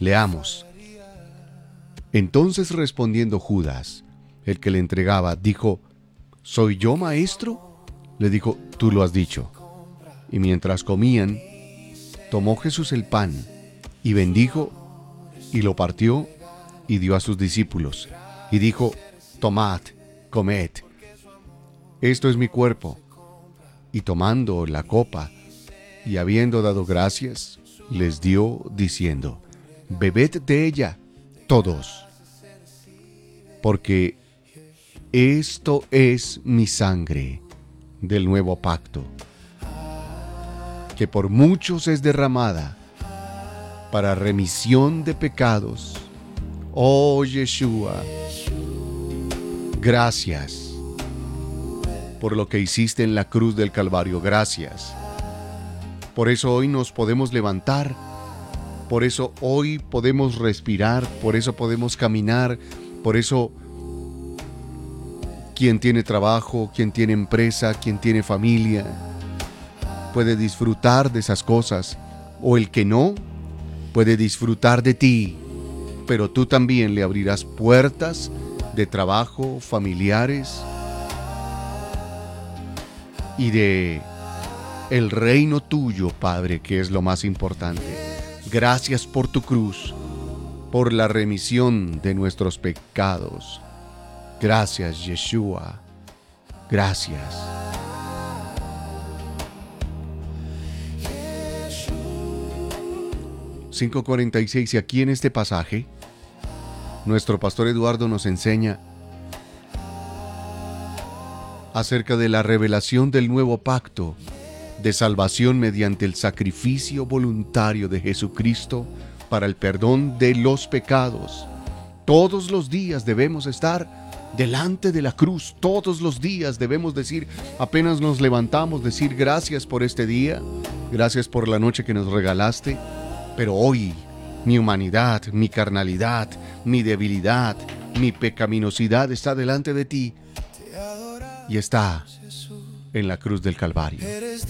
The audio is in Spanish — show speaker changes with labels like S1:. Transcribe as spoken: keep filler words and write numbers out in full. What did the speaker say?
S1: Leamos. Entonces respondiendo Judas, el que le entregaba, dijo: ¿Soy yo, maestro? Le dijo: tú lo has dicho. Y mientras comían, tomó Jesús el pan y bendijo y lo partió y dio a sus discípulos y dijo: tomad, comed, esto es mi cuerpo. Y tomando la copa y habiendo dado gracias, les dio diciendo: bebed de ella todos, porque esto es mi sangre del nuevo pacto, que por muchos es derramada para remisión de pecados. Oh Yeshua, gracias por lo que hiciste en la cruz del Calvario, gracias. Por eso hoy nos podemos levantar, por eso hoy podemos respirar, por eso podemos caminar, por eso quien tiene trabajo, quien tiene empresa, quien tiene familia, puede disfrutar de esas cosas, o el que no, puede disfrutar de ti, pero tú también le abrirás puertas de trabajo, familiares y de el reino tuyo, Padre, que es lo más importante. Gracias por tu cruz, por la remisión de nuestros pecados. Gracias, Yeshua. Gracias. cinco cuarenta y seis, y aquí en este pasaje, nuestro pastor Eduardo nos enseña acerca de la revelación del nuevo pacto de salvación mediante el sacrificio voluntario de Jesucristo para el perdón de los pecados. Todos los días debemos estar delante de la cruz, todos los días debemos decir, apenas nos levantamos, decir gracias por este día, gracias por la noche que nos regalaste, pero hoy mi humanidad, mi carnalidad, mi debilidad, mi pecaminosidad está delante de ti y está en la cruz del Calvario.